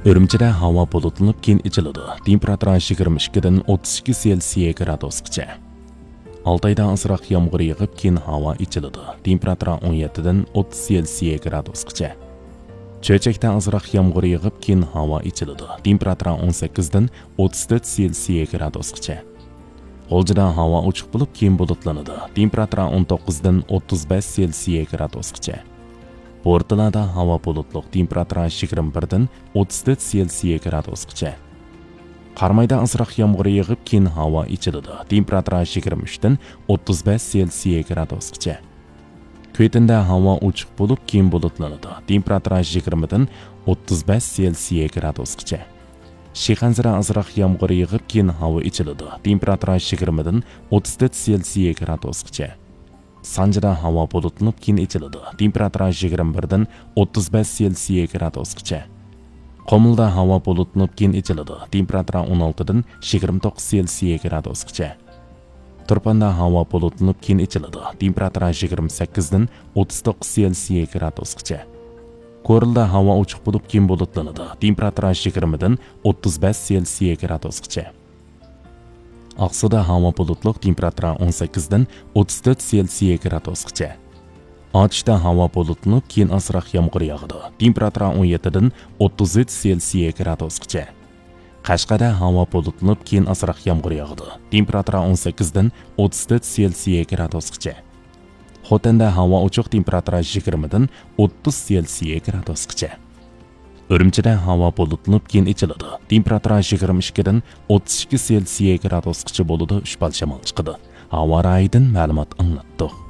Үрімчіде havo bulutlanıp keyin içiladi. Temperatura 22dan 32 Selsiya gradusgacha. Altayda azroq yomg'ir yig'ib, keyin havo içiladi. Temperatura 17dan 30 Selsiya gradusgacha. Cho'chakda azroq yomg'ir yig'ib, keyin havo içiladi. Temperatura 18dan 34 Selsiya gradusgacha. G'oljida havo ochiq bo'lib, keyin bulutlanadi. Temperatura 19dan 35 Selsiya gradusgacha. Portlarda havo bulutliq, temperatura 21dan 34 Selsiya gradusgacha. Qarmayda azroq yomg'ir yig'ib, keyin havo içiladi. Temperatura 23dan 35 Selsiya gradusgacha. Kvetinda havo ochiq bo'lib, keyin bulutlanadi. Temperatura 20dan 35 Selsiya gradusgacha. Shixanzira azroq yomg'ir yig'ib, keyin havo içiladi. Temperatura 20dan 34 Selsiya gradusgacha. Sanjida havo bulutlanib, keyin içiladi. Temperatura 21dan 35 Selsiya gradusgacha. Qomilda havo bulutlanib, keyin içiladi. Temperatura 16dan 29 Selsiya gradusgacha. Turpanda havo bulutlanib, keyin içiladi. Temperatura 28dan 39 Selsiya gradusgacha. Ko'rilda havo ochiq bo'lib, keyin bulutlanadi. Temperatura 20dan 35 Selsiya gradusgacha. Aqsuda havo bulutliq, temperatura 18dan 34 Selsiya gradusgacha. Otishda havo bulutlanib, keyin azroq yomg'ir yog'adi. Temperatura 17dan 37 Selsiya gradusgacha. Qashqada havo bulutlanib, keyin azroq yomg'ir yog'adi. Temperatura 18dan 34 Selsiya gradusgacha. Xotanda havo ochiq, temperatura 20dan 30 Selsiya gradusgacha. Үрімчіде havo bulutlanib, keyin içiladi. Temperatura 22dan 32 Selsiya gradusgacha bo'ladi. Ushbal shamol chiqadi. Havo rayidan ma'lumot anglatdik.